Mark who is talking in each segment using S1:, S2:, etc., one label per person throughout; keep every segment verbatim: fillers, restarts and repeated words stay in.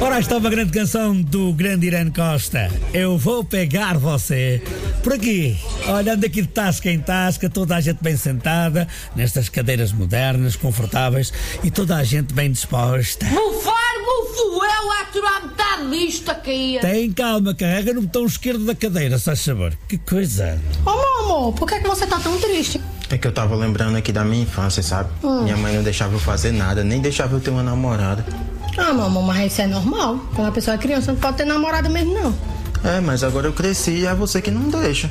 S1: Ora, está uma grande canção do grande Irene Costa. Eu vou pegar você. Por aqui, olhando aqui de tasca em tasca, toda a gente bem sentada, nestas cadeiras modernas, confortáveis, e toda a gente bem disposta.
S2: Bufar, bufo, eu a tirar metade disto aqui.
S1: Tem calma, carrega no botão esquerdo da cadeira, se faz favor. Que coisa.
S3: Ô, meu amor, por que, é que você tá tão triste?
S4: É que eu tava lembrando aqui da minha infância, sabe? Hum. Minha mãe não deixava eu fazer nada, nem deixava eu ter uma namorada.
S3: Ah, meu amor, mas isso é normal. Quando a pessoa é criança, não pode ter namorada mesmo, não.
S4: É, mas agora eu cresci e é você que não deixa.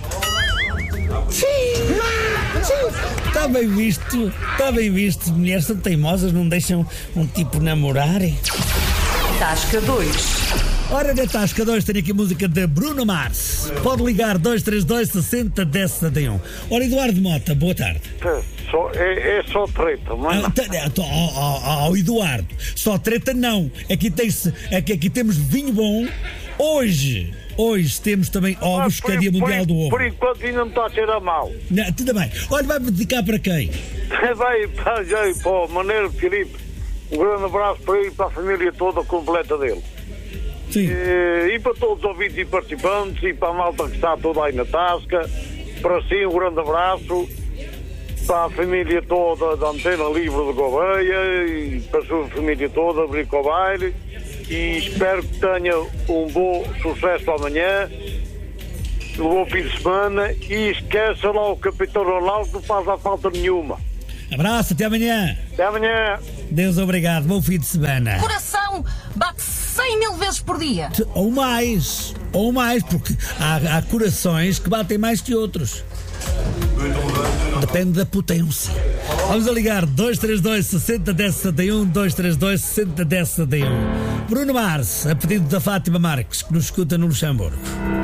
S1: Está bem visto, está bem visto. Mulheres tão teimosas não deixam um tipo namorar.
S5: Tasca dois.
S1: Ora, na Tasca dois tenho aqui música de Bruno Mars. Pode ligar dois três dois, sessenta, dez, setenta e um. Ora, Eduardo Mota, boa tarde.
S6: Só, é, é só treta, mas...
S1: Ao Eduardo, só treta não. Aqui, tem aqui, aqui temos vinho bom. Hoje, hoje temos também ovos, que é Dia Mundial do Ovo.
S6: Por enquanto ainda não está a cheirar mal.
S1: Não, tudo bem. Olha, vai dedicar para quem?
S6: Vai para, para o Maneiro Filipe. Um grande abraço para ele e para a família toda completa dele.
S1: Sim.
S6: E, e para todos os ouvintes e participantes e para a malta que está toda aí na tasca. Para si, um grande abraço. Para a família toda da Antena Livre de Gouveia e para a sua família toda, Bricobaile. E espero que tenha um bom sucesso amanhã, um bom fim de semana. E esqueça lá o Capitão Ronaldo, não faz a falta nenhuma.
S1: Abraço, até amanhã.
S6: Até amanhã.
S1: Deus obrigado, bom fim de semana.
S2: Coração bate cem mil vezes por dia.
S1: Ou mais, ou mais, porque há, há corações que batem mais que outros. Depende da potência. Vamos a ligar dois três dois, sessenta, dez, setenta e um, dois três dois, sessenta, dez, setenta e um. Bruno Mars, a pedido da Fátima Marques, que nos escuta no Luxemburgo.